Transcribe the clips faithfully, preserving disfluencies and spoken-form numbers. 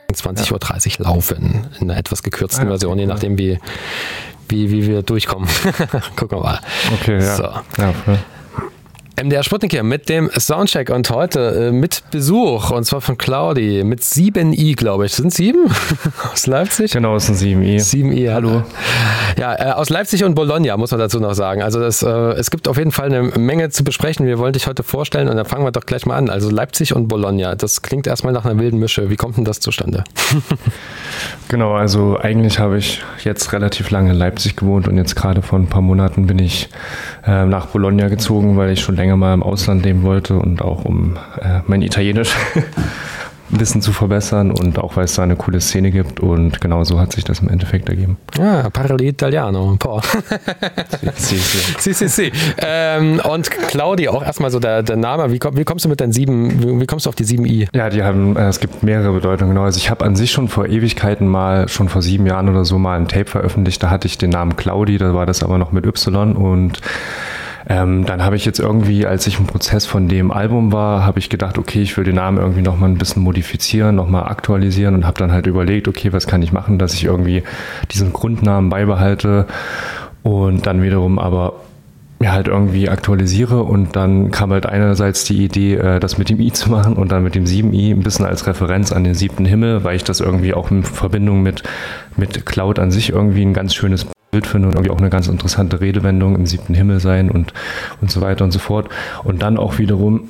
zwanzig Uhr dreißig laufen, in einer etwas gekürzten ah, Version, je nachdem wie, wie, wie wir durchkommen. Gucken wir mal. Okay, ja. So. Ja, voll. M D R Sputnik hier mit dem Soundcheck und heute äh, mit Besuch, und zwar von Claudi mit sieben i, glaube ich. Sind sieben? Aus Leipzig? Genau, es sind sieben i. sieben i, hallo. Ja, äh, aus Leipzig und Bologna, muss man dazu noch sagen. Also das, äh, es gibt auf jeden Fall eine Menge zu besprechen. Wir wollen dich heute vorstellen und dann fangen wir doch gleich mal an. Also Leipzig und Bologna, das klingt erstmal nach einer wilden Mische. Wie kommt denn das zustande? Genau, also eigentlich habe ich jetzt relativ lange in Leipzig gewohnt und jetzt gerade vor ein paar Monaten bin ich äh, nach Bologna gezogen, weil ich schon länger mal im Ausland leben wollte und auch um äh, mein Italienisch ein bisschen zu verbessern und auch, weil es da eine coole Szene gibt, und genau so hat sich das im Endeffekt ergeben. Ah, parli italiano, un po'. Si, si, si, si, si. Ähm, und Claudi, auch erstmal so der, der Name, wie, komm, wie kommst du mit deinen sieben, wie, wie kommst du auf die sieben i? Ja, die haben, äh, es gibt mehrere Bedeutungen, genau. Also ich habe an sich schon vor Ewigkeiten mal, schon vor sieben Jahren oder so mal ein Tape veröffentlicht, da hatte ich den Namen Claudi, da war das aber noch mit Y, und Ähm, dann habe ich jetzt irgendwie, als ich im Prozess von dem Album war, habe ich gedacht, okay, ich will den Namen irgendwie nochmal ein bisschen modifizieren, nochmal aktualisieren, und habe dann halt überlegt, okay, was kann ich machen, dass ich irgendwie diesen Grundnamen beibehalte und dann wiederum aber ja, halt irgendwie aktualisiere, und dann kam halt einerseits die Idee, das mit dem i zu machen und dann mit dem sieben i ein bisschen als Referenz an den siebten Himmel, weil ich das irgendwie auch in Verbindung mit, mit Cloud an sich irgendwie ein ganz schönes Bild finde und irgendwie auch eine ganz interessante Redewendung, im siebten Himmel sein und, und so weiter und so fort. Und dann auch wiederum,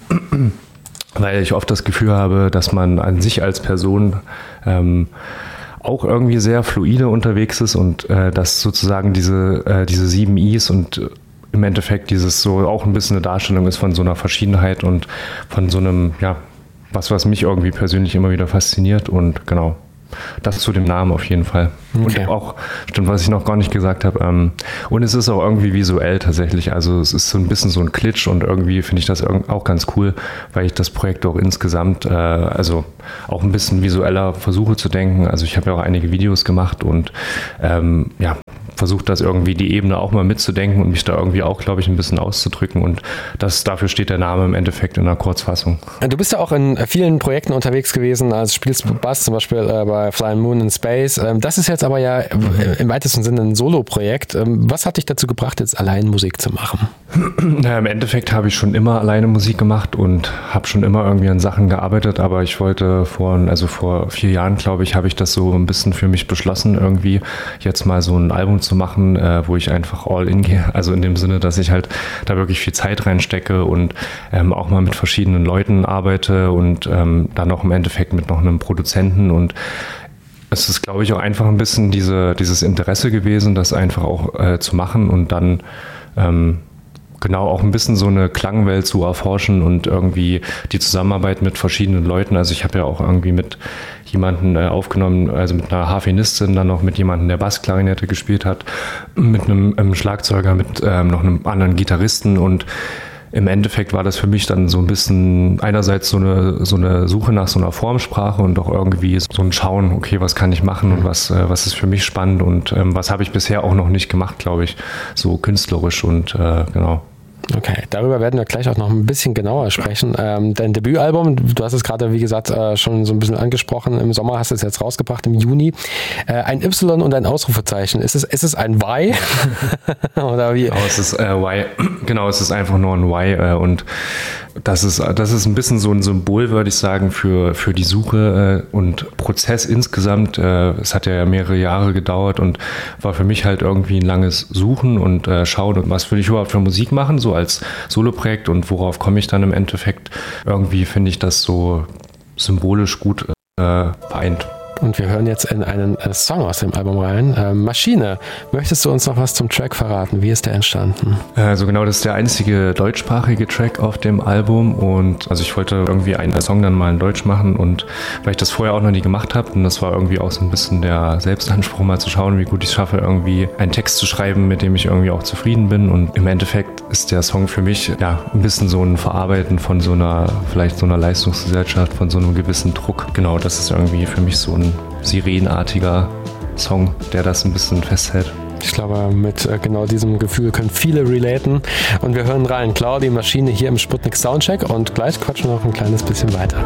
weil ich oft das Gefühl habe, dass man an sich als Person ähm, auch irgendwie sehr fluide unterwegs ist, und äh, dass sozusagen diese, äh, diese sieben Is und äh, im Endeffekt dieses so auch ein bisschen eine Darstellung ist von so einer Verschiedenheit und von so einem, ja, was, was mich irgendwie persönlich immer wieder fasziniert, und genau. Das zu dem Namen auf jeden Fall. Okay. Und auch, stimmt, was ich noch gar nicht gesagt habe, ähm, und es ist auch irgendwie visuell tatsächlich, also es ist so ein bisschen so ein Klitsch, und irgendwie finde ich das auch ganz cool, weil ich das Projekt auch insgesamt, äh, also auch ein bisschen visueller versuche zu denken. Also ich habe ja auch einige Videos gemacht und ähm, ja, versucht das irgendwie, die Ebene auch mal mitzudenken und mich da irgendwie auch, glaube ich, ein bisschen auszudrücken, und das, dafür steht der Name im Endeffekt in einer Kurzfassung. Du bist ja auch in vielen Projekten unterwegs gewesen, also spielst Bass zum Beispiel äh, bei Flying Moon in Space. Ähm, das ist jetzt aber ja im weitesten Sinne ein Solo-Projekt. Ähm, was hat dich dazu gebracht, jetzt allein Musik zu machen? Naja, im Endeffekt habe ich schon immer alleine Musik gemacht und habe schon immer irgendwie an Sachen gearbeitet, aber ich wollte vor, also vor vier Jahren, glaube ich, habe ich das so ein bisschen für mich beschlossen, irgendwie jetzt mal so ein Album zu machen, äh, wo ich einfach all in gehe, also in dem Sinne, dass ich halt da wirklich viel Zeit reinstecke und ähm, auch mal mit verschiedenen Leuten arbeite und ähm, dann auch im Endeffekt mit noch einem Produzenten, und es ist, glaube ich, auch einfach ein bisschen diese, dieses Interesse gewesen, das einfach auch äh, zu machen und dann ähm, genau auch ein bisschen so eine Klangwelt zu erforschen und irgendwie die Zusammenarbeit mit verschiedenen Leuten. Also ich habe ja auch irgendwie mit jemanden äh, aufgenommen, also mit einer Harfenistin, dann noch mit jemandem, der Bassklarinette gespielt hat, mit einem, einem Schlagzeuger, mit ähm, noch einem anderen Gitarristen, und im Endeffekt war das für mich dann so ein bisschen einerseits so eine, so eine Suche nach so einer Formsprache und auch irgendwie so ein Schauen, okay, was kann ich machen und was, äh, was ist für mich spannend und ähm, was habe ich bisher auch noch nicht gemacht, glaube ich, so künstlerisch, und äh, genau. Okay, darüber werden wir gleich auch noch ein bisschen genauer sprechen. Ähm, dein Debütalbum, du hast es gerade, wie gesagt, äh, schon so ein bisschen angesprochen, im Sommer hast du es jetzt rausgebracht, im Juni. Äh, ein Y und ein Ausrufezeichen. Ist es, ist es ein Y? Oder wie? Genau, es ist äh, Y. Genau, es ist einfach nur ein Y, äh, und das ist, das ist ein bisschen so ein Symbol, würde ich sagen, für, für die Suche äh, und Prozess insgesamt. Äh, es hat ja mehrere Jahre gedauert und war für mich halt irgendwie ein langes Suchen und äh, Schauen, was will ich überhaupt für Musik machen, so als Soloprojekt, und worauf komme ich dann im Endeffekt. Irgendwie finde ich das so symbolisch gut äh, vereint. Und wir hören jetzt in einen äh, Song aus dem Album rein. Äh, Maschine. Möchtest du uns noch was zum Track verraten? Wie ist der entstanden? Also genau, das ist der einzige deutschsprachige Track auf dem Album, und also ich wollte irgendwie einen Song dann mal in Deutsch machen, und weil ich das vorher auch noch nie gemacht habe, und das war irgendwie auch so ein bisschen der Selbstanspruch, mal zu schauen, wie gut ich es schaffe, irgendwie einen Text zu schreiben, mit dem ich irgendwie auch zufrieden bin, und im Endeffekt ist der Song für mich ja ein bisschen so ein Verarbeiten von so einer, vielleicht so einer Leistungsgesellschaft, von so einem gewissen Druck. Genau, das ist irgendwie für mich so ein sirenartiger Song, der das ein bisschen festhält. Ich glaube, mit äh, genau diesem Gefühl können viele relaten. Und wir hören rein. Claudi, Maschine hier im Sputnik Soundcheck, und gleich quatschen wir noch ein kleines bisschen weiter.